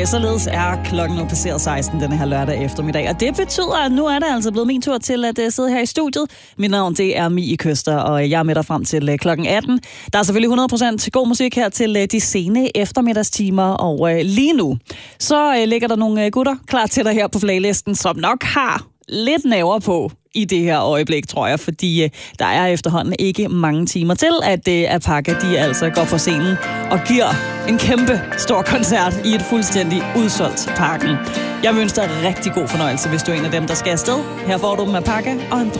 således er klokken nu passeret 16 denne her lørdag eftermiddag. Og det betyder, at nu er det altså blevet min tur til at sidde her i studiet. Mit navn, det er Mie Køster, og jeg er med dig frem til klokken 18. Der er selvfølgelig 100% god musik her til de sene eftermiddagstimer. Og lige nu, så ligger der nogle gutter klar til dig her på playlisten, som nok har lidt nerver på i det her øjeblik, tror jeg, fordi der er efterhånden ikke mange timer til, at Apaka, de altså går på scenen og giver en kæmpe stor koncert i et fuldstændig udsolgt Parken. Jeg ønsker dig rigtig god fornøjelse, hvis du er en af dem, der skal afsted. Her får du dem Apaka og en